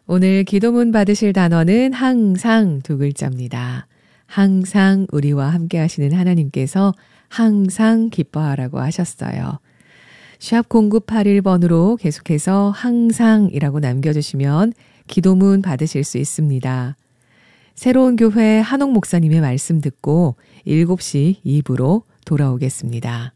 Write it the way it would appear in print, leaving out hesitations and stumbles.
오늘 기도문 받으실 단어는 항상 두 글자입니다. 항상 우리와 함께 하시는 하나님께서 항상 기뻐하라고 하셨어요. 샵 0981번으로 계속해서 항상이라고 남겨주시면 기도문 받으실 수 있습니다. 새로운 교회 한옥 목사님의 말씀 듣고 7시 2부로 돌아오겠습니다.